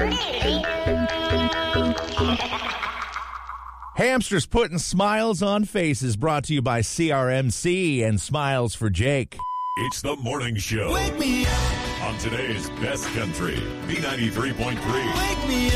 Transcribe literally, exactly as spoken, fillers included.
Hamsters putting smiles on faces, brought to you by C R M C and Smiles for Jake. It's the morning show. Wake me up. On today's best country, B ninety-three point three. Wake me up.